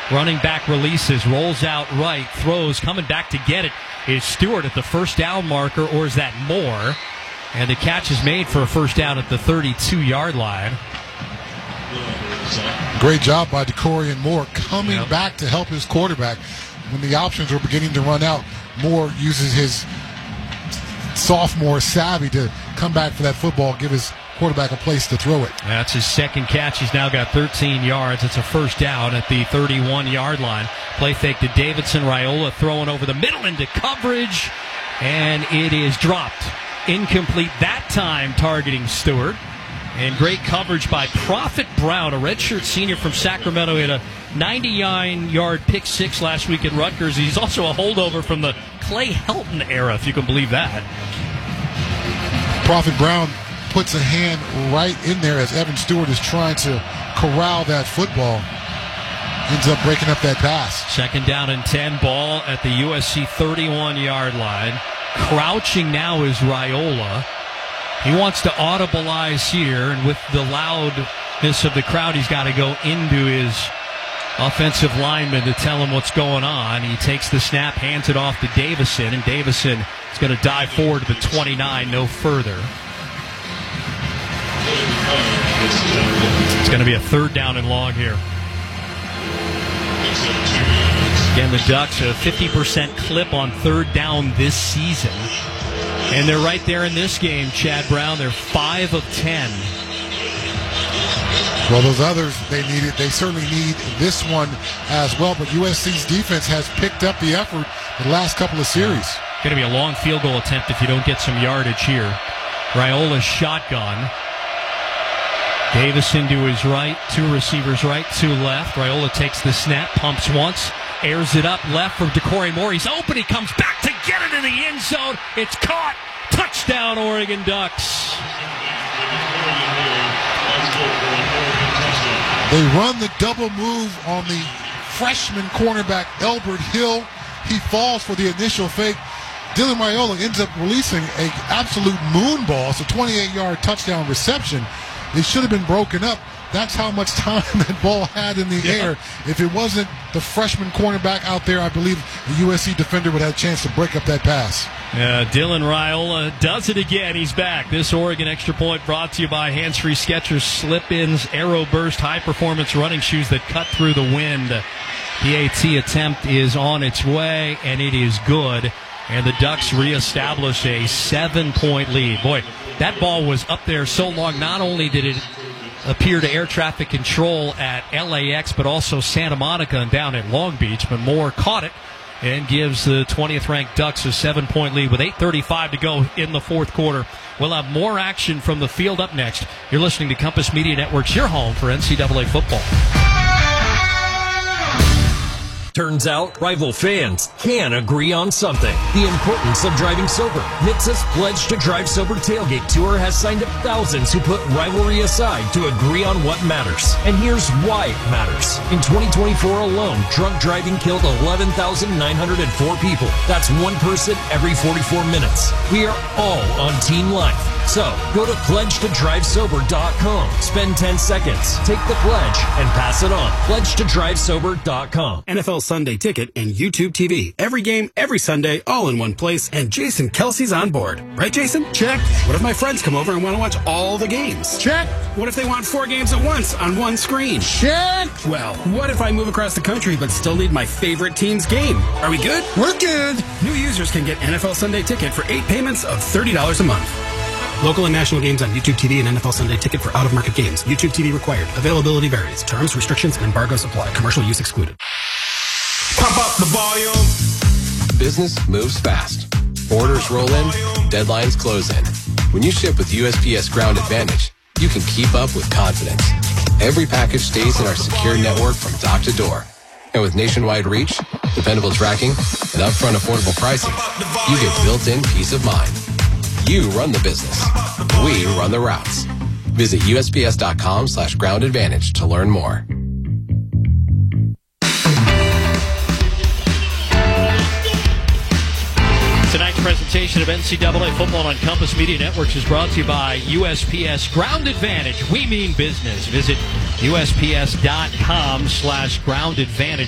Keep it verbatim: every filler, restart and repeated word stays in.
Running back releases, rolls out right, throws, coming back to get it is Stewart at the first down marker, or is that Moore? And the catch is made for a first down at the thirty-two-yard line. Great job by DeCorian Moore coming yep. back to help his quarterback. When the options were beginning to run out, Moore uses his sophomore savvy to come back for that football, give his quarterback a place to throw it. That's his second catch. He's now got thirteen yards. It's a first down at the thirty-one-yard line. Play fake to Davidson. Raiola throwing over the middle into coverage, and it is dropped. Incomplete that time, targeting Stewart. And great coverage by Prophet Brown, a redshirt senior from Sacramento. He had a ninety-nine-yard pick six last week at Rutgers. He's also a holdover from the Clay Helton era, if you can believe that. Prophet Brown puts a hand right in there as Evan Stewart is trying to corral that football. Ends up breaking up that pass. Second down and ten, ball at the U S C thirty-one-yard line. Crouching now is Raiola. He wants to audibilize here, and with the loudness of the crowd, he's got to go into his offensive lineman to tell him what's going on. He takes the snap, hands it off to Davison, and Davison is going to dive forward to the twenty-nine, no further. It's going to be a third down and long here. Again, the Ducks, a fifty percent clip on third down this season. And they're right there in this game, Chad Brown. They're five of ten. Well, those others, they need it. They certainly need this one as well. But U S C's defense has picked up the effort the last couple of series. Going to be a long field goal attempt if you don't get some yardage here. Raiola's shotgun. Davison to his right, two receivers right, two left. Raiola takes the snap, pumps once, airs it up left for DeCorian Moore. He's open, he comes back to get it in the end zone. It's caught. Touchdown, Oregon Ducks. They run the double move on the freshman cornerback, Elbert Hill. He falls for the initial fake. Dylan Raiola ends up releasing an absolute moon ball. It's a twenty-eight-yard touchdown reception. It should have been broken up. That's how much time that ball had in the yeah. air. If it wasn't the freshman cornerback out there, I believe the U S C defender would have a chance to break up that pass. Uh, Dylan Raiola does it again. He's back. This Oregon Extra Point brought to you by Hands Free Skechers Slip-Ins Aero Burst high-performance running shoes that cut through the wind. The AT attempt is on its way, and it is good. And the Ducks reestablish a seven-point lead. Boy, that ball was up there so long. Not only did it appear to air traffic control at L A X, but also Santa Monica and down at Long Beach. But Moore caught it and gives the twentieth-ranked Ducks a seven-point lead with eight thirty-five to go in the fourth quarter. We'll have more action from the field up next. You're listening to Compass Media Network's Your Home for N C double A football. Turns out, rival fans can agree on something. The importance of driving sober. N H T S A's Pledge to Drive Sober Tailgate Tour has signed up thousands who put rivalry aside to agree on what matters. And here's why it matters. In twenty twenty-four alone, drunk driving killed eleven thousand nine hundred four people. That's one person every forty-four minutes. We are all on Team Life. So, go to pledge to drive sober dot com. Spend ten seconds, take the pledge, and pass it on. pledge to drive sober dot com. N F L Sunday Ticket and YouTube T V. Every game, every Sunday, all in one place, and Jason Kelsey's on board. Right, Jason? Check. What if my friends come over and want to watch all the games? Check. What if they want four games at once on one screen? Check. Well, what if I move across the country but still need my favorite team's game? Are we good? We're good. New users can get N F L Sunday Ticket for eight payments of thirty dollars a month. Local and national games on YouTube T V and N F L Sunday Ticket for out-of-market games. YouTube T V required. Availability varies. Terms, restrictions, and embargoes apply. Commercial use excluded. Pump up the volume. Business moves fast. Orders roll in. Deadlines close in. When you ship with U S P S Ground Advantage, you can keep up with confidence. Every package stays in our secure network from dock to door. And with nationwide reach, dependable tracking, and upfront affordable pricing, you get built-in peace of mind. You run the business. We run the routes. Visit U S P S dot com slash ground advantage to learn more. Tonight's presentation of N C double A football on Compass Media Networks is brought to you by U S P S Ground Advantage. We mean business. Visit U S P S dot com slash ground advantage.